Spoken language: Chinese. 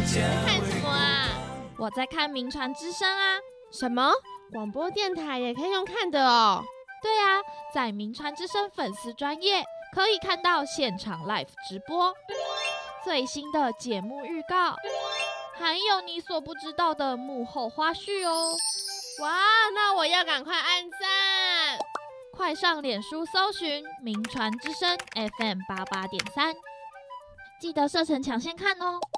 看什么啊？ 我在看名传之声啊。 什么？广播电台也可以用看的哦？ 对啊，在名传之声粉丝专页可以看到现场 live 直播，最新的节目预告，还有你所不知道的幕后花絮哦。 哇，那我要赶快按赞！ 快上脸书搜寻名传之声 FM88.3，记得设成抢先看哦。